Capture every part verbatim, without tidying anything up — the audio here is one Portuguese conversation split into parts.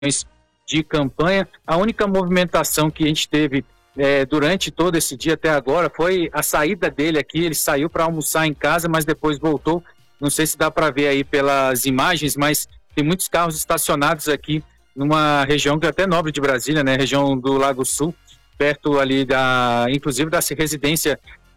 de campanha. A única movimentação que a gente teve é, durante todo esse dia até agora foi a saída dele aqui. Ele saiu para almoçar em casa, mas depois voltou. Não sei se dá para ver aí pelas imagens, mas tem muitos carros estacionados aqui numa região que é até nobre de Brasília, né? Região do Lago Sul, perto ali da, inclusive da residência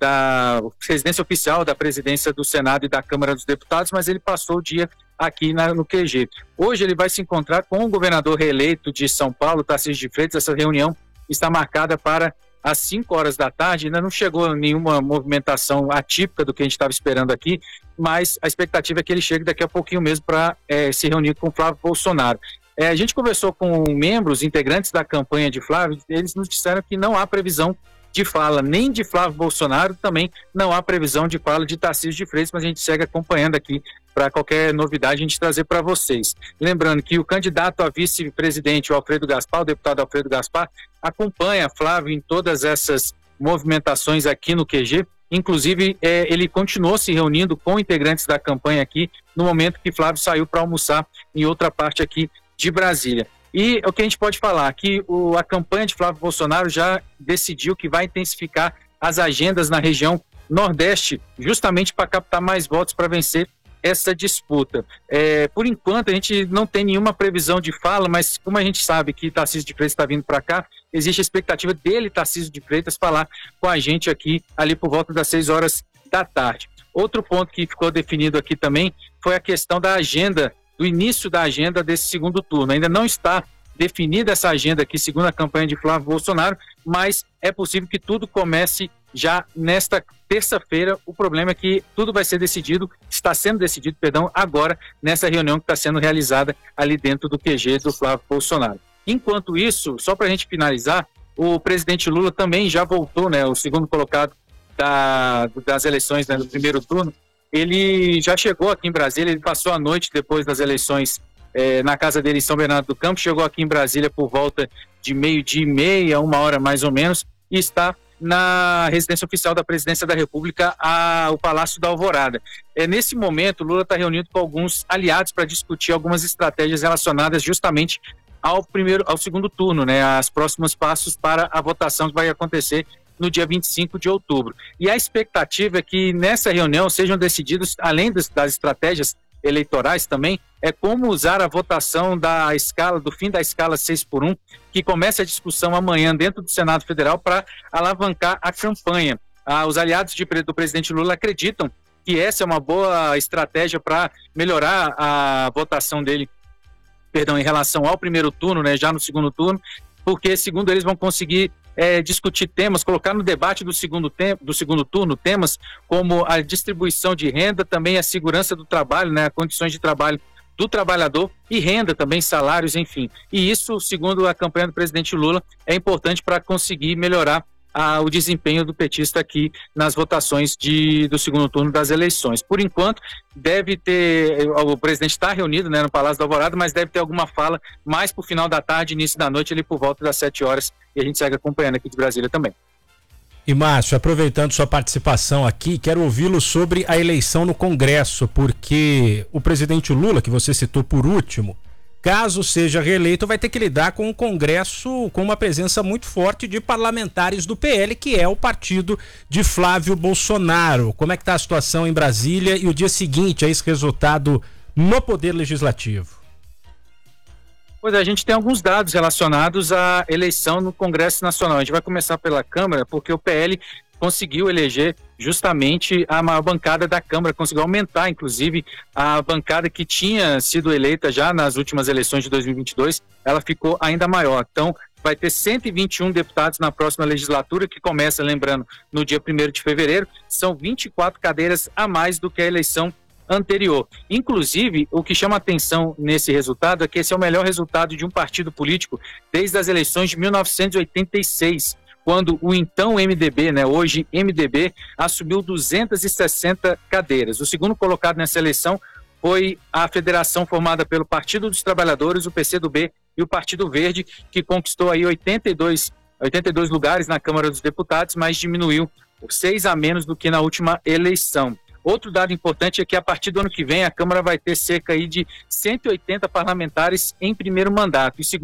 da residência oficial da presidência do Senado e da Câmara dos Deputados, mas ele passou o dia aqui na, no Q G. Hoje ele vai se encontrar com o governador reeleito de São Paulo, Tarcísio de Freitas. Essa reunião está marcada para às cinco horas da tarde. Ainda não chegou nenhuma movimentação atípica do que a gente estava esperando aqui, mas a expectativa é que ele chegue daqui a pouquinho mesmo para é, se reunir com o Flávio Bolsonaro. É, a gente conversou com membros, integrantes da campanha de Flávio, eles nos disseram que não há previsão de fala nem de Flávio Bolsonaro, também não há previsão de fala de Tarcísio de Freitas, mas a gente segue acompanhando aqui para qualquer novidade a gente trazer para vocês. Lembrando que o candidato a vice-presidente, o Alfredo Gaspar, o deputado Alfredo Gaspar, acompanha Flávio em todas essas movimentações aqui no Q G. Inclusive, é, ele continuou se reunindo com integrantes da campanha aqui no momento que Flávio saiu para almoçar em outra parte aqui de Brasília. E o que a gente pode falar, que o, a campanha de Flávio Bolsonaro já decidiu que vai intensificar as agendas na região Nordeste, justamente para captar mais votos para vencer essa disputa. É, por enquanto, a gente não tem nenhuma previsão de fala, mas como a gente sabe que Tarcísio de Freitas está vindo para cá, existe a expectativa dele, Tarcísio de Freitas, falar com a gente aqui, ali por volta das seis horas da tarde. Outro ponto que ficou definido aqui também foi a questão da agenda, do início da agenda desse segundo turno. Ainda não está definida essa agenda aqui, segundo a campanha de Flávio Bolsonaro, mas é possível que tudo comece já nesta terça-feira. O problema é que tudo vai ser decidido, está sendo decidido, perdão, agora, nessa reunião que está sendo realizada ali dentro do Q G do Flávio Bolsonaro. Enquanto isso, só para a gente finalizar, o presidente Lula também já voltou, né, o segundo colocado da, das eleições, né, do primeiro turno. Ele já chegou aqui em Brasília, ele passou a noite depois das eleições é, na casa dele em São Bernardo do Campo, chegou aqui em Brasília por volta de meio-dia e meia, uma hora mais ou menos, e está na residência oficial da Presidência da República, a, o Palácio da Alvorada. É, nesse momento, Lula está reunido com alguns aliados para discutir algumas estratégias relacionadas justamente ao, primeiro, ao segundo turno, né, aos próximos passos para a votação que vai acontecer no dia vinte e cinco de outubro. E a expectativa é que nessa reunião sejam decididos, além das, das estratégias eleitorais também, é como usar a votação da escala, do fim da escala seis por um, que começa a discussão amanhã dentro do Senado Federal para alavancar a campanha. Ah, os aliados de, do presidente Lula acreditam que essa é uma boa estratégia para melhorar a votação dele, perdão, em relação ao primeiro turno, né, já no segundo turno, porque, segundo eles, vão conseguir É, discutir temas, colocar no debate do segundo, tem, do segundo turno temas como a distribuição de renda, também a segurança do trabalho, né, condições de trabalho do trabalhador e renda também, salários, enfim. E isso, segundo a campanha do presidente Lula, é importante para conseguir melhorar a, o desempenho do petista aqui nas votações de, do segundo turno das eleições. Por enquanto, deve ter, o presidente está reunido, né, no Palácio da Alvorada, mas deve ter alguma fala mais para o final da tarde, início da noite, ali por volta das sete horas, e a gente segue acompanhando aqui de Brasília também. E Márcio, aproveitando sua participação aqui, quero ouvi-lo sobre a eleição no Congresso, porque o presidente Lula, que você citou por último, caso seja reeleito, vai ter que lidar com um Congresso com uma presença muito forte de parlamentares do P L, que é o partido de Flávio Bolsonaro. Como é que está a situação em Brasília e o dia seguinte a esse resultado no Poder Legislativo? Pois é, a gente tem alguns dados relacionados à eleição no Congresso Nacional. A gente vai começar pela Câmara, porque o P L conseguiu eleger justamente a maior bancada da Câmara, conseguiu aumentar, inclusive, a bancada que tinha sido eleita já nas últimas eleições de dois mil e vinte e dois, ela ficou ainda maior. Então, vai ter cento e vinte e um deputados na próxima legislatura, que começa, lembrando, no dia primeiro de fevereiro, são vinte e quatro cadeiras a mais do que a eleição anterior. Inclusive, o que chama atenção nesse resultado é que esse é o melhor resultado de um partido político desde as eleições de mil novecentos e oitenta e seis, quando o então M D B, né, hoje M D B, assumiu duzentas e sessenta cadeiras. O segundo colocado nessa eleição foi a federação formada pelo Partido dos Trabalhadores, o P C do B e o Partido Verde, que conquistou aí oitenta e dois, oitenta e dois lugares na Câmara dos Deputados, mas diminuiu seis a menos do que na última eleição. Outro dado importante é que a partir do ano que vem a Câmara vai ter cerca aí de cento e oitenta parlamentares em primeiro mandato. E